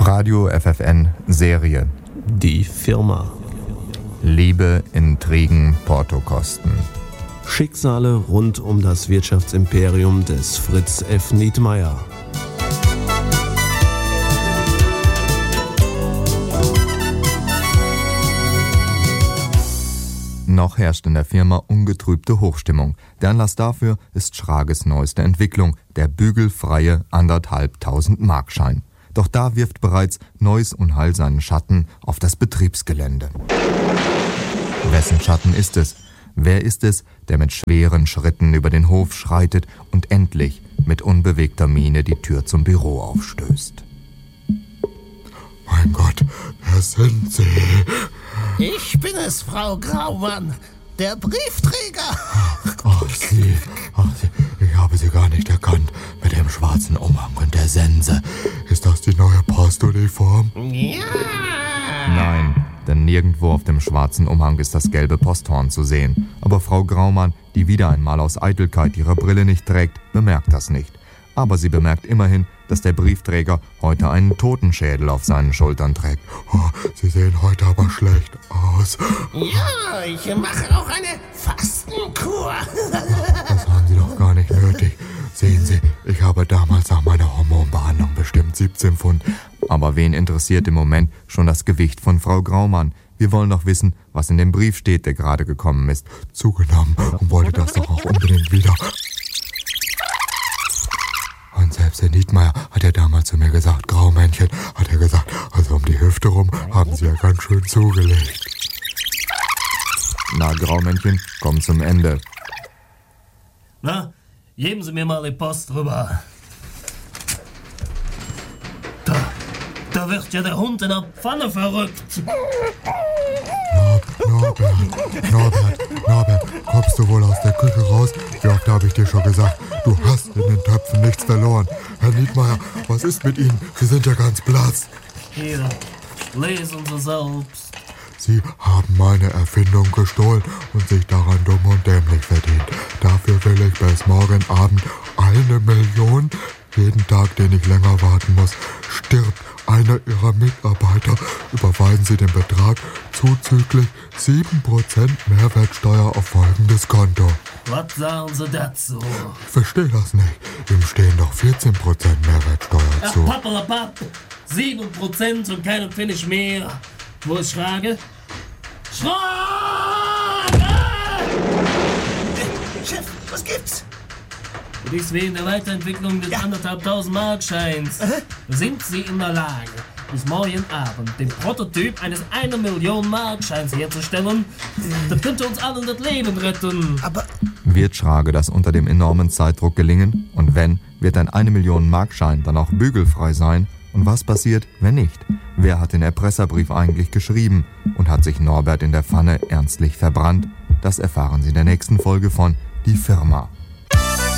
Radio FFN Serie. Die Firma. Liebe, Intrigen, Portokosten. Schicksale rund um das Wirtschaftsimperium des Fritz F. Nietmeyer. Noch herrscht in der Firma ungetrübte Hochstimmung. Der Anlass dafür ist Schrages neueste Entwicklung, der bügelfreie 1.500 Markschein. Doch da wirft bereits neues Unheil seinen Schatten auf das Betriebsgelände. Wessen Schatten ist es? Wer ist es, der mit schweren Schritten über den Hof schreitet und endlich mit unbewegter Miene die Tür zum Büro aufstößt? Mein Gott, wer sind Sie? Ich bin es, Frau Graumann, der Briefträger. Ach, Sie, ich habe Sie gar nicht erkannt. Mit dem schwarzen Umhang und der Sense. Ist das die neue Postuniform? Ja. Nein, denn nirgendwo auf dem schwarzen Umhang ist das gelbe Posthorn zu sehen. Aber Frau Graumann, die wieder einmal aus Eitelkeit ihre Brille nicht trägt, bemerkt das nicht. Aber sie bemerkt immerhin, dass der Briefträger heute einen Totenschädel auf seinen Schultern trägt. Oh, Sie sehen heute aber schlecht aus. Ja, ich mache auch eine Fastenkur. Das haben Sie doch gar nicht nötig. Sehen Sie, ich habe damals nach meiner Hormonbehandlung bestimmt 17 Pfund. Aber wen interessiert im Moment schon das Gewicht von Frau Graumann? Wir wollen doch wissen, was in dem Brief steht, der gerade gekommen ist. Zugenommen und wollte das doch auch unbedingt wieder. Und selbst Herr Nietmeyer hat ja damals zu mir gesagt, Graumännchen, hat er gesagt, also um die Hüfte rum haben Sie ja ganz schön zugelegt. Na, Graumännchen, komm zum Ende. Na, geben Sie mir mal die Post rüber. Da wird ja der Hund in der Pfanne verrückt. Norbert, kommst du wohl aus der Küche raus? Wie oft habe ich dir schon gesagt, du hast in den Töpfen nichts verloren. Herr Nietmeyer, was ist mit Ihnen? Sie sind ja ganz blass. Hier, lesen Sie selbst. Sie haben meine Erfindung gestohlen und sich daran dumm und dämlich verdient. Dafür will ich bis morgen Abend 1 Million. Jeden Tag, den ich länger warten muss, stirbt einer Ihrer Mitarbeiter. Überweisen Sie den Betrag zuzüglich 7% Mehrwertsteuer auf folgendes Konto. Was sagen Sie dazu? Ich verstehe das nicht. Ihm stehen doch 14% Mehrwertsteuer zu. Pappalapapp, 7% und keinen Pfennig mehr. Wo ist Schrage? Schrage! Chef, was gibt's? Dies wegen der Weiterentwicklung des 1.500 Markscheins sind Sie in der Lage, bis morgen Abend den Prototyp eines 1 Million Markscheins herzustellen. Das könnte uns allen das Leben retten. Aber Wird Schrage das unter dem enormen Zeitdruck gelingen? Und wenn, wird ein 1 Million Markschein dann auch bügelfrei sein? Und was passiert, wenn nicht? Wer hat den Erpresserbrief eigentlich geschrieben? Und hat sich Norbert in der Pfanne ernstlich verbrannt? Das erfahren Sie in der nächsten Folge von Die Firma.